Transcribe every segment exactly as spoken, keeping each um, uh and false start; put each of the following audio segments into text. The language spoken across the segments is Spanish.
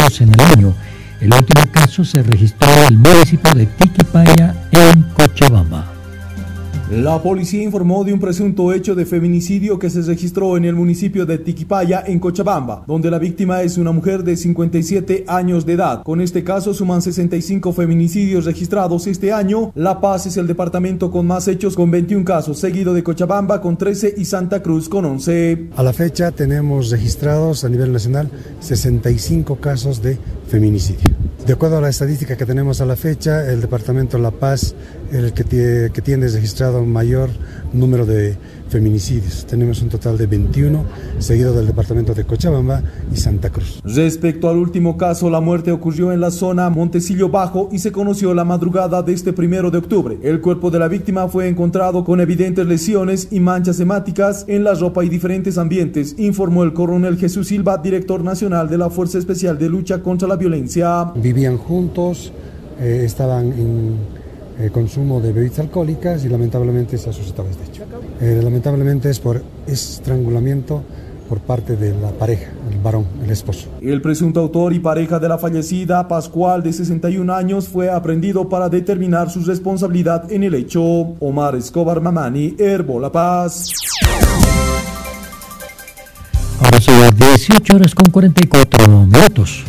casos en el año. El último caso se registró en el municipio de Tiquipaya, en Cochabamba. La policía informó de un presunto hecho de feminicidio que se registró en el municipio de Tiquipaya, en Cochabamba, donde la víctima es una mujer de cincuenta y siete años de edad. Con este caso suman sesenta y cinco feminicidios registrados este año. La Paz es el departamento con más hechos, con veintiún casos, seguido de Cochabamba con trece y Santa Cruz con once. A la fecha tenemos registrados a nivel nacional sesenta y cinco casos de feminicidio. De acuerdo a la estadística que tenemos a la fecha, el departamento de La Paz es el que tiene, que tiene registrado un mayor número de feminicidios. Tenemos un total de veintiuno, seguido del departamento de Cochabamba y Santa Cruz. Respecto al último caso, la muerte ocurrió en la zona Montecillo Bajo y se conoció la madrugada de este primero de octubre. El cuerpo de la víctima fue encontrado con evidentes lesiones y manchas hemáticas en la ropa y diferentes ambientes, informó el coronel Jesús Silva, director nacional de la Fuerza Especial de Lucha contra la Violencia. Vivían juntos, eh, estaban en eh, consumo de bebidas alcohólicas y lamentablemente se ha suscitado este hecho. Eh, lamentablemente es por estrangulamiento por parte de la pareja, el varón, el esposo. El presunto autor y pareja de la fallecida, Pascual, de sesenta y un años, fue aprehendido para determinar su responsabilidad en el hecho. Omar Escobar Mamani, Herbo La Paz. Ahora son las dieciocho horas con cuarenta y cuatro minutos.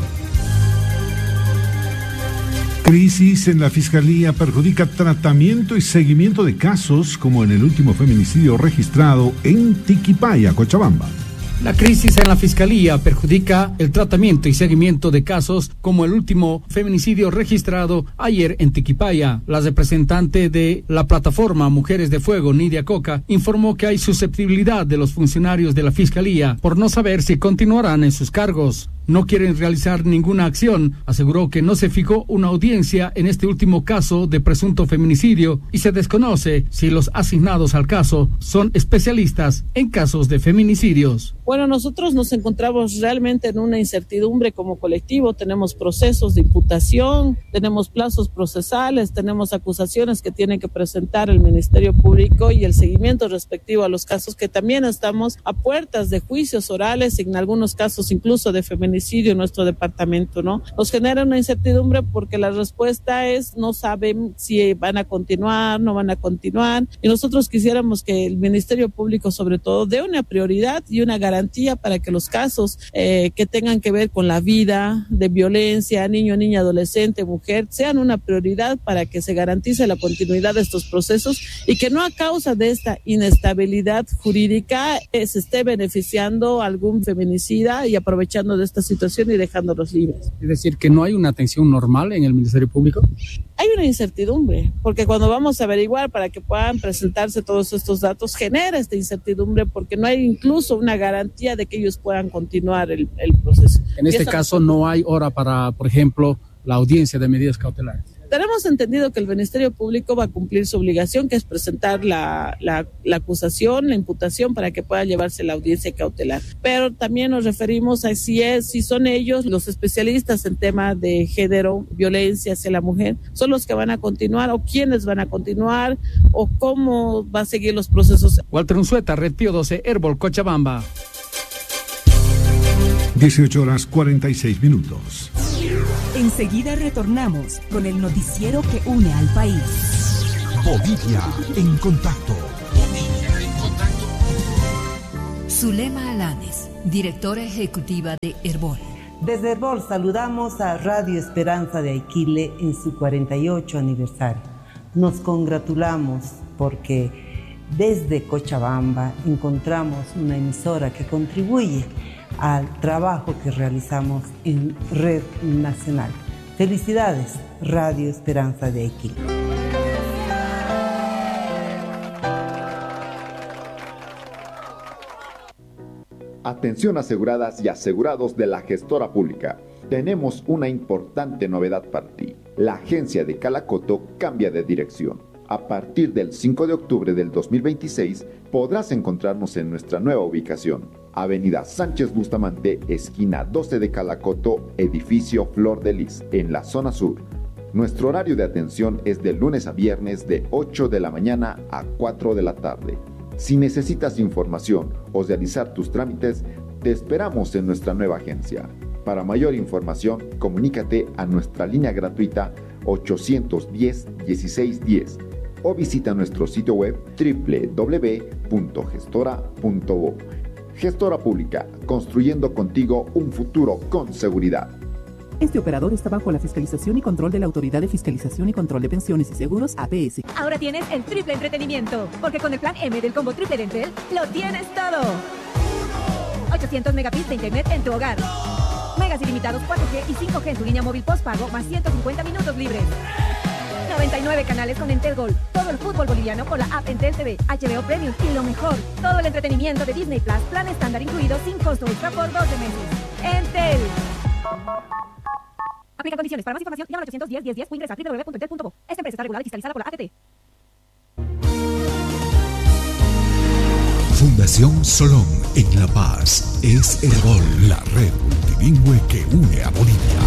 Crisis en la Fiscalía perjudica tratamiento y seguimiento de casos como en el último feminicidio registrado en Tiquipaya, Cochabamba. La crisis en la Fiscalía perjudica el tratamiento y seguimiento de casos como el último feminicidio registrado ayer en Tiquipaya. La representante de la plataforma Mujeres de Fuego, Nidia Coca, informó que hay susceptibilidad de los funcionarios de la Fiscalía por no saber si continuarán en sus cargos. No quieren realizar ninguna acción. Aseguró que no se fijó una audiencia en este último caso de presunto feminicidio y se desconoce si los asignados al caso son especialistas en casos de feminicidios. Bueno, nosotros nos encontramos realmente en una incertidumbre como colectivo. Tenemos procesos de imputación, tenemos plazos procesales, tenemos acusaciones que tiene que presentar el Ministerio Público y el seguimiento respectivo a los casos, que también estamos a puertas de juicios orales, en algunos casos incluso de feminicidio en nuestro departamento, ¿no? Nos genera una incertidumbre porque la respuesta es no saben si van a continuar, no van a continuar, y nosotros quisiéramos que el Ministerio Público sobre todo dé una prioridad y una garantía para que los casos eh, que tengan que ver con la vida de violencia, niño, niña, adolescente, mujer, sean una prioridad para que se garantice la continuidad de estos procesos y que no a causa de esta inestabilidad jurídica eh, se esté beneficiando algún feminicida y aprovechando de esta situación y dejándolos libres. Es decir, que no hay una atención normal en el Ministerio Público. Hay una incertidumbre, porque cuando vamos a averiguar para que puedan presentarse todos estos datos, genera esta incertidumbre porque no hay incluso una garantía de que ellos puedan continuar el, el proceso. En este caso no hay hora para, por ejemplo, la audiencia de medidas cautelares. Tenemos entendido que el Ministerio Público va a cumplir su obligación, que es presentar la, la, la acusación, la imputación, para que pueda llevarse la audiencia cautelar. Pero también nos referimos a si es, si son ellos los especialistas en temas de género, violencia hacia la mujer, son los que van a continuar, o quiénes van a continuar, o cómo va a seguir los procesos. Walter Unzueta, Red Pío doce, Herbol, Cochabamba. dieciocho horas cuarenta y seis minutos. Enseguida retornamos con el noticiero que une al país. Bolivia en contacto. Bolivia en contacto. Zulema Alanes, directora ejecutiva de Herbol. Desde Herbol saludamos a Radio Esperanza de Aiquile en su cuarenta y ocho aniversario. Nos congratulamos porque desde Cochabamba encontramos una emisora que contribuye al trabajo que realizamos en Red Nacional. Felicidades, Radio Esperanza de Aiquile. Atención aseguradas y asegurados de la gestora pública. Tenemos una importante novedad para ti. La agencia de Calacoto cambia de dirección. A partir del cinco de octubre del dos mil veintiséis podrás encontrarnos en nuestra nueva ubicación. Avenida Sánchez Bustamante, esquina doce de Calacoto, edificio Flor de Lis, en la zona sur. Nuestro horario de atención es de lunes a viernes de ocho de la mañana a cuatro de la tarde. Si necesitas información o realizar tus trámites, te esperamos en nuestra nueva agencia. Para mayor información, comunícate a nuestra línea gratuita ochocientos diez, dieciséis diez o visita nuestro sitio web doble u doble u doble u punto gestora punto bo. Gestora Pública, construyendo contigo un futuro con seguridad. Este operador está bajo la fiscalización y control de la Autoridad de Fiscalización y Control de Pensiones y Seguros, A P S. Ahora tienes el triple entretenimiento, porque con el plan M del combo triple de Entel, lo tienes todo. ochocientos megabits de internet en tu hogar. Megas ilimitados cuatro G y cinco G en tu línea móvil postpago, más ciento cincuenta minutos libres. noventa y nueve canales con Entel Gold. Todo el fútbol boliviano con la app Entel T V, H B O Premium y lo mejor, todo el entretenimiento de Disney Plus, plan estándar incluido sin costo extra por doce meses. Entel. Aplica condiciones. Para más información, llama al ochocientos diez, diez diez o ingresa a doble u doble u doble u punto entel punto bo. Esta empresa está regulada y fiscalizada por la A T T. Fundación Solón en La Paz es Herbol, la red multilingüe que une a Bolivia.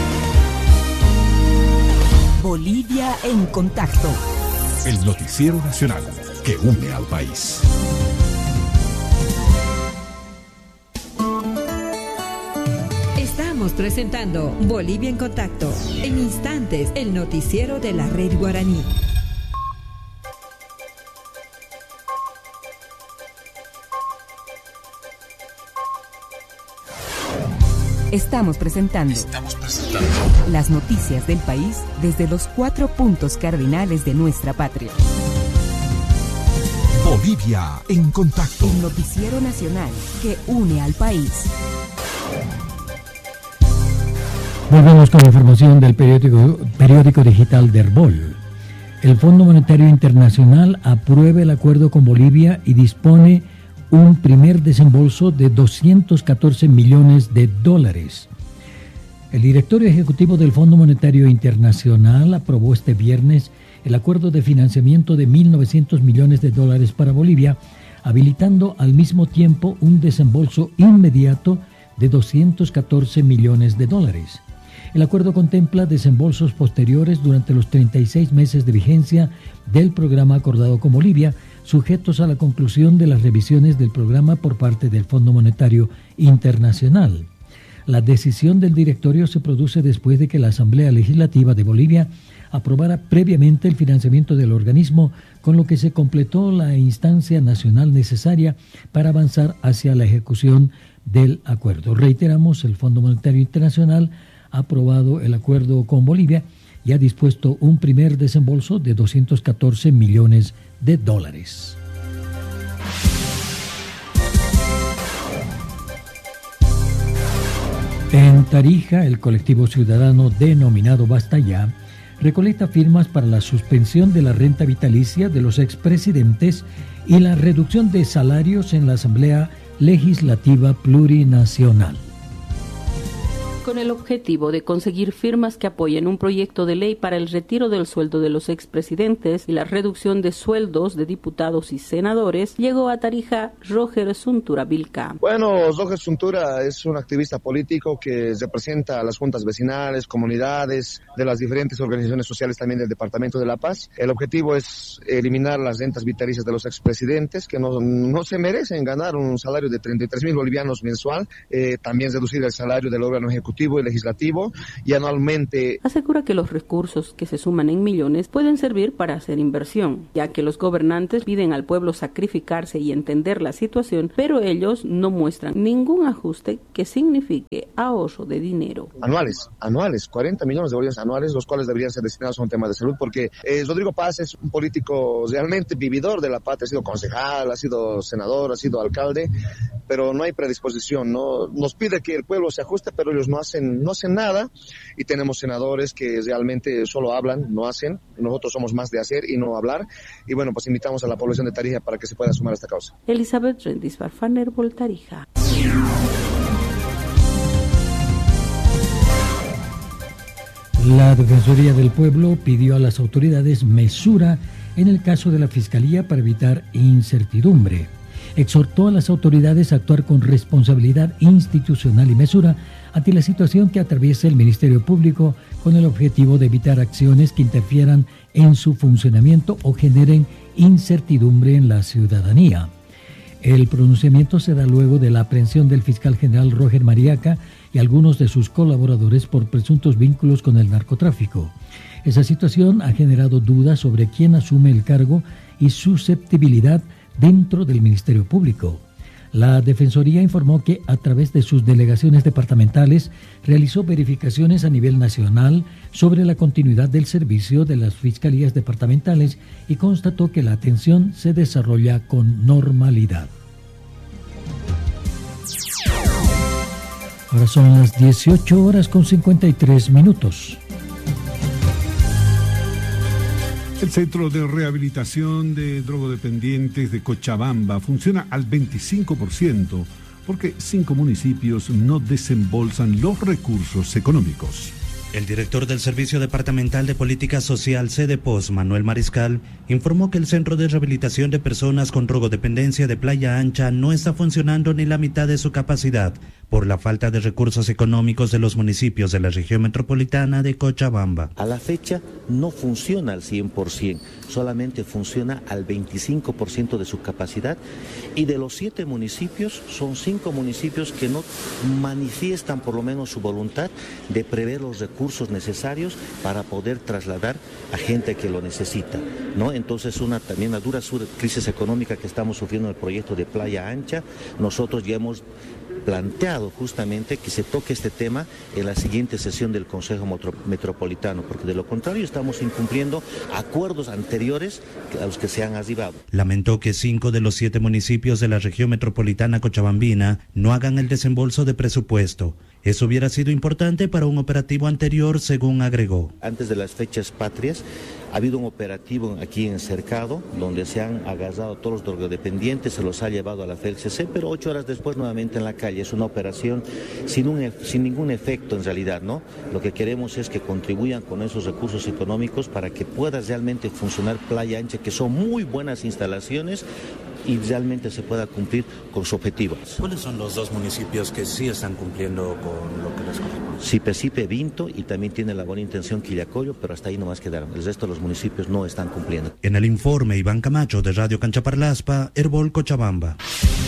Bolivia en contacto. El noticiero nacional que une al país. Estamos presentando Bolivia en contacto. En instantes, el noticiero de la red guaraní. Estamos presentando, Estamos presentando las noticias del país desde los cuatro puntos cardinales de nuestra patria. Bolivia en contacto. El noticiero nacional que une al país. Volvemos con información del periódico, periódico digital de Herbol. El Fondo Monetario Internacional aprueba el acuerdo con Bolivia y dispone un primer desembolso de doscientos catorce millones de dólares. El directorio ejecutivo del Fondo Monetario Internacional aprobó este viernes el acuerdo de financiamiento de mil novecientos millones de dólares para Bolivia, habilitando al mismo tiempo un desembolso inmediato de doscientos catorce millones de dólares. El acuerdo contempla desembolsos posteriores durante los treinta y seis meses de vigencia del programa acordado con Bolivia, sujetos a la conclusión de las revisiones del programa por parte del Fondo Monetario Internacional. La decisión del directorio se produce después de que la Asamblea Legislativa de Bolivia aprobara previamente el financiamiento del organismo, con lo que se completó la instancia nacional necesaria para avanzar hacia la ejecución del acuerdo. Reiteramos, el Fondo Monetario Internacional ha aprobado el acuerdo con Bolivia y ha dispuesto un primer desembolso de doscientos catorce millones de dólares. En Tarija, el colectivo ciudadano denominado Basta Ya recolecta firmas para la suspensión de la renta vitalicia de los expresidentes y la reducción de salarios en la Asamblea Legislativa Plurinacional. Con el objetivo de conseguir firmas que apoyen un proyecto de ley para el retiro del sueldo de los expresidentes y la reducción de sueldos de diputados y senadores, llegó a Tarija Roger Suntura Vilca. Bueno, Roger Suntura es un activista político que representa a las juntas vecinales, comunidades, de las diferentes organizaciones sociales también del Departamento de La Paz. El objetivo es eliminar las rentas vitalicias de los expresidentes, que no, no se merecen ganar un salario de treinta y tres mil bolivianos mensual, eh, también reducir el salario del órgano ejecutivo y legislativo y anualmente. Asegura que los recursos que se suman en millones pueden servir para hacer inversión, ya que los gobernantes piden al pueblo sacrificarse y entender la situación, pero ellos no muestran ningún ajuste que signifique ahorro de dinero. Anuales, anuales, cuarenta millones de bolivianos anuales, los cuales deberían ser destinados a un tema de salud, porque eh, Rodrigo Paz es un político realmente vividor de la patria, ha sido concejal, ha sido senador, ha sido alcalde, pero no hay predisposición, ¿no? Nos pide que el pueblo se ajuste, pero ellos no hacen, no hacen nada, y tenemos senadores que realmente solo hablan, no hacen. Nosotros somos más de hacer y no hablar, y bueno, pues invitamos a la población de Tarija para que se pueda sumar a esta causa. Elizabeth Rendis Farfaner, Tarija. La Defensoría del Pueblo pidió a las autoridades mesura en el caso de la Fiscalía para evitar incertidumbre. Exhortó a las autoridades a actuar con responsabilidad institucional y mesura ante la situación que atraviesa el Ministerio Público, con el objetivo de evitar acciones que interfieran en su funcionamiento o generen incertidumbre en la ciudadanía. El pronunciamiento se da luego de la aprehensión del fiscal general Roger Mariaca y algunos de sus colaboradores por presuntos vínculos con el narcotráfico. Esa situación ha generado dudas sobre quién asume el cargo y susceptibilidad dentro del Ministerio Público. La Defensoría informó que a través de sus delegaciones departamentales realizó verificaciones a nivel nacional sobre la continuidad del servicio de las fiscalías departamentales y constató que la atención se desarrolla con normalidad. Ahora son las dieciocho horas con cincuenta y tres minutos. El Centro de Rehabilitación de Drogodependientes de Cochabamba funciona al veinticinco por ciento porque cinco municipios no desembolsan los recursos económicos. El director del Servicio Departamental de Política Social CEDEPOS, Manuel Mariscal, informó que el Centro de Rehabilitación de Personas con Drogodependencia de Playa Ancha no está funcionando ni la mitad de su capacidad por la falta de recursos económicos de los municipios de la región metropolitana de Cochabamba. A la fecha no funciona al cien por ciento, solamente funciona al veinticinco por ciento de su capacidad y de los siete municipios son cinco municipios que no manifiestan por lo menos su voluntad de prever los recursos necesarios para poder trasladar a gente que lo necesita, ¿no? Entonces una también una dura crisis económica que estamos sufriendo en el proyecto de Playa Ancha. Nosotros ya hemos planteado justamente que se toque este tema en la siguiente sesión del Consejo Metropolitano, porque de lo contrario estamos incumpliendo acuerdos anteriores a los que se han arribado. Lamentó que cinco de los siete municipios de la región metropolitana cochabambina no hagan el desembolso de presupuesto. Eso hubiera sido importante para un operativo anterior, según agregó. Antes de las fechas patrias, ha habido un operativo aquí en Cercado, donde se han agarrado a todos los drogodependientes, se los ha llevado a la F E L C C, pero ocho horas después nuevamente en la calle. Es una operación sin, un, sin ningún efecto en realidad, ¿no? Lo que queremos es que contribuyan con esos recursos económicos para que pueda realmente funcionar Playa Ancha, que son muy buenas instalaciones, y realmente se pueda cumplir con su objetivo. ¿Cuáles son los dos municipios que sí están cumpliendo con lo que les corresponde? Sipesipe, Vinto, y también tiene la buena intención Quillacollo, pero hasta ahí nomás quedaron. El resto de los municipios no están cumpliendo. En el informe, Iván Camacho, de Radio Canchaparlaspa, Herbol, Cochabamba.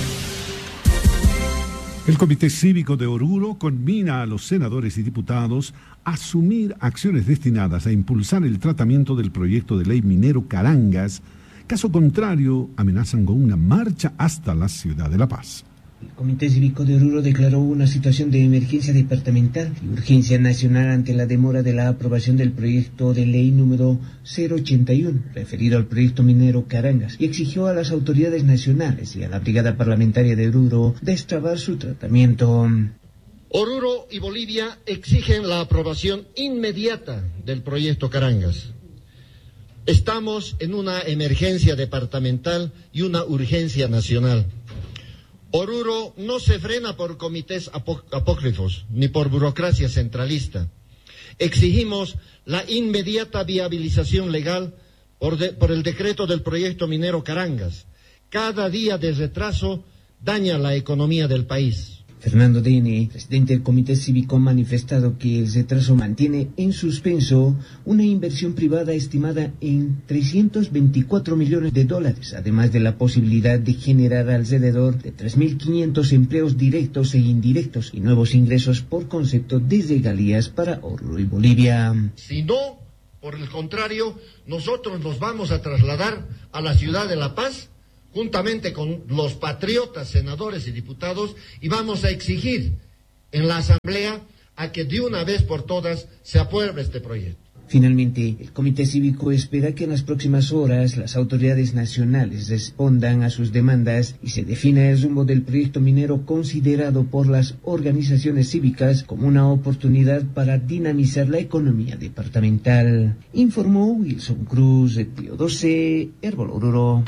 El Comité Cívico de Oruro conmina a los senadores y diputados a asumir acciones destinadas a impulsar el tratamiento del proyecto de ley minero Carangas. Caso contrario, amenazan con una marcha hasta la ciudad de La Paz. El Comité Cívico de Oruro declaró una situación de emergencia departamental y urgencia nacional ante la demora de la aprobación del proyecto de ley número cero ochenta y uno, referido al proyecto minero Carangas, y exigió a las autoridades nacionales y a la Brigada Parlamentaria de Oruro destrabar su tratamiento. Oruro y Bolivia exigen la aprobación inmediata del proyecto Carangas. Estamos en una emergencia departamental y una urgencia nacional. Oruro no se frena por comités apó- apócrifos ni por burocracia centralista. Exigimos la inmediata viabilización legal por, de, por el decreto del proyecto minero Carangas. Cada día de retraso daña la economía del país. Fernando D N, presidente del Comité Cívico, ha manifestado que el retraso mantiene en suspenso una inversión privada estimada en trescientos veinticuatro millones de dólares, además de la posibilidad de generar alrededor de tres mil quinientos empleos directos e indirectos y nuevos ingresos por concepto de regalías para Oruro y Bolivia. Si no, por el contrario, nosotros nos vamos a trasladar a la ciudad de La Paz, juntamente con los patriotas, senadores y diputados, y vamos a exigir en la Asamblea a que de una vez por todas se apruebe este proyecto. Finalmente, el Comité Cívico espera que en las próximas horas las autoridades nacionales respondan a sus demandas y se defina el rumbo del proyecto minero considerado por las organizaciones cívicas como una oportunidad para dinamizar la economía departamental. Informó Wilson Cruz, de Tío doce, Herbol Oruro.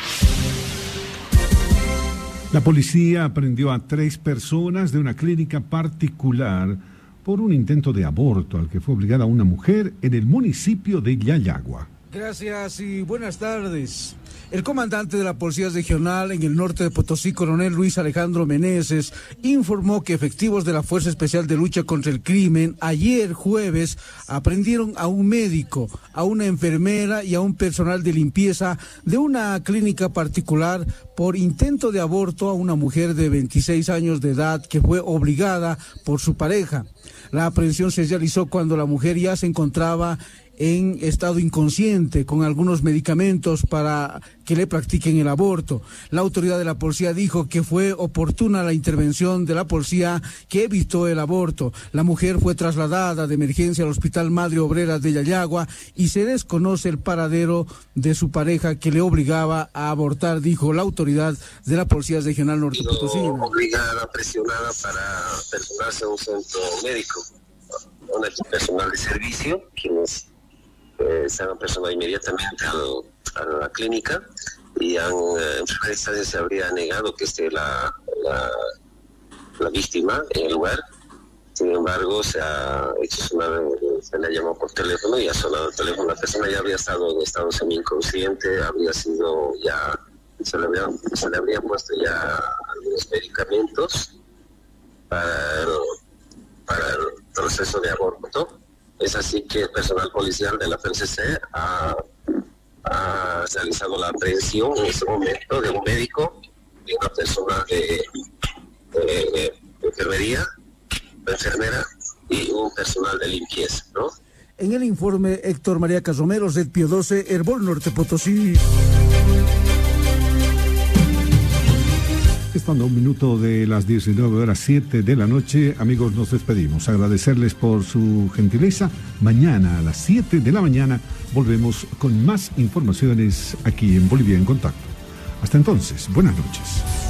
La policía aprendió a tres personas de una clínica particular por un intento de aborto al que fue obligada una mujer en el municipio de Yayagua. Gracias y buenas tardes. El comandante de la Policía Regional en el norte de Potosí, coronel Luis Alejandro Meneses, informó que efectivos de la Fuerza Especial de Lucha contra el Crimen ayer jueves aprendieron a un médico, a una enfermera y a un personal de limpieza de una clínica particular por intento de aborto a una mujer de veintiséis años de edad que fue obligada por su pareja. La aprehensión se realizó cuando la mujer ya se encontraba en estado inconsciente con algunos medicamentos para que le practiquen el aborto. La autoridad de la policía dijo que fue oportuna la intervención de la policía que evitó el aborto. La mujer fue trasladada de emergencia al Hospital Madre Obrera de Yayagua y se desconoce el paradero de su pareja que le obligaba a abortar, dijo la autoridad de la Policía Regional Norte Potosina. Obligada, presionada para personarse a un centro médico, un personal de servicio, quienes Eh, se han personado inmediatamente al, a la clínica y han, eh, en primera instancia se habría negado que esté la, la, la víctima en el lugar. Sin embargo, se ha hecho sonar, se le ha llamado por teléfono y ha sonado el teléfono. La persona ya habría estado en estado semi-inconsciente, habría sido ya, se le habría, se le habría puesto ya algunos medicamentos para el, para el proceso de aborto. Es así que el personal policial de la F C C ha, ha realizado la aprehensión en ese momento de un médico, de una persona de, de, de enfermería, de enfermera y un personal de limpieza, ¿no? En el informe, Héctor María Casomero, Red Pío doce, Herbol Norte Potosí. Estando a un minuto de las diecinueve horas siete de la noche, amigos, nos despedimos. Agradecerles por su gentileza. Mañana a las siete de la mañana volvemos con más informaciones aquí en Bolivia en Contacto. Hasta entonces, buenas noches.